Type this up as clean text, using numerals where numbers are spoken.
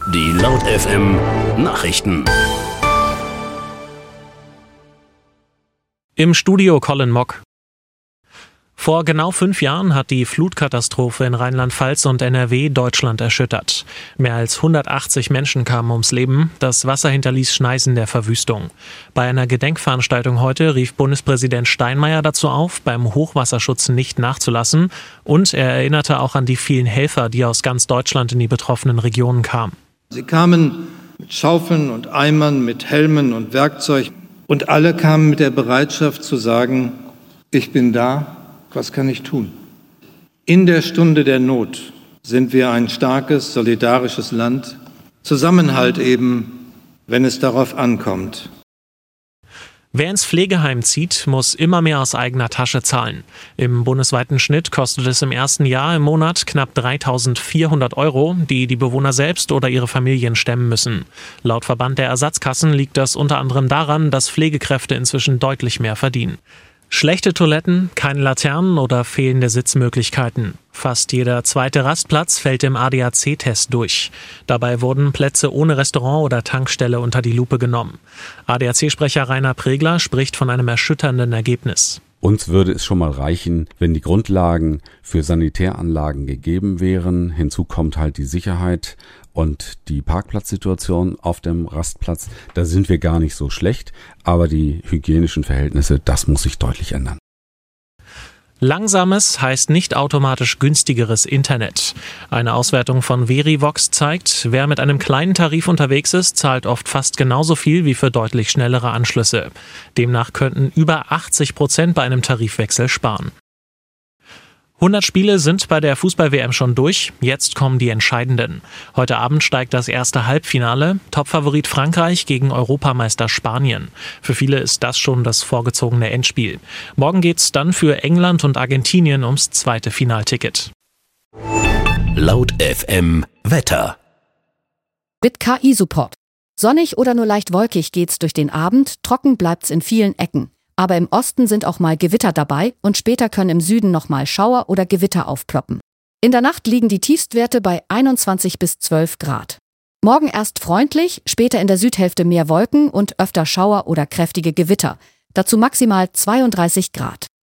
Die Laut FM Nachrichten. Im Studio Colin Mock. Vor genau 5 Jahren hat die Flutkatastrophe in Rheinland-Pfalz und NRW Deutschland erschüttert. Mehr als 180 Menschen kamen ums Leben. Das Wasser hinterließ Schneisen der Verwüstung. Bei einer Gedenkveranstaltung heute rief Bundespräsident Steinmeier dazu auf, beim Hochwasserschutz nicht nachzulassen. Und er erinnerte auch an die vielen Helfer, die aus ganz Deutschland in die betroffenen Regionen kamen. Sie kamen mit Schaufeln und Eimern, mit Helmen und Werkzeug. Und alle kamen mit der Bereitschaft zu sagen, ich bin da. Was kann ich tun? In der Stunde der Not sind wir ein starkes, solidarisches Land. Zusammenhalt eben, wenn es darauf ankommt. Wer ins Pflegeheim zieht, muss immer mehr aus eigener Tasche zahlen. Im bundesweiten Schnitt kostet es im ersten Jahr im Monat knapp 3.400 €, die die Bewohner selbst oder ihre Familien stemmen müssen. Laut Verband der Ersatzkassen liegt das unter anderem daran, dass Pflegekräfte inzwischen deutlich mehr verdienen. Schlechte Toiletten, keine Laternen oder fehlende Sitzmöglichkeiten. Fast jeder zweite Rastplatz fällt im ADAC-Test durch. Dabei wurden Plätze ohne Restaurant oder Tankstelle unter die Lupe genommen. ADAC-Sprecher Rainer Pregler spricht von einem erschütternden Ergebnis. Uns würde es schon mal reichen, wenn die Grundlagen für Sanitäranlagen gegeben wären. Hinzu kommt halt die Sicherheit und die Parkplatzsituation auf dem Rastplatz. Da sind wir gar nicht so schlecht, aber die hygienischen Verhältnisse, das muss sich deutlich ändern. Langsames heißt nicht automatisch günstigeres Internet. Eine Auswertung von Verivox zeigt, wer mit einem kleinen Tarif unterwegs ist, zahlt oft fast genauso viel wie für deutlich schnellere Anschlüsse. Demnach könnten über 80% bei einem Tarifwechsel sparen. 100 Spiele sind bei der Fußball-WM schon durch, jetzt kommen die entscheidenden. Heute Abend steigt das erste Halbfinale, Topfavorit Frankreich gegen Europameister Spanien. Für viele ist das schon das vorgezogene Endspiel. Morgen geht's dann für England und Argentinien ums zweite Finalticket. Laut FM Wetter. Mit KI-Support. Sonnig oder nur leicht wolkig geht's durch den Abend, trocken bleibt's in vielen Ecken. Aber im Osten sind auch mal Gewitter dabei und später können im Süden noch mal Schauer oder Gewitter aufploppen. In der Nacht liegen die Tiefstwerte bei 21 bis 12 Grad. Morgen erst freundlich, später in der Südhälfte mehr Wolken und öfter Schauer oder kräftige Gewitter. Dazu maximal 32 Grad.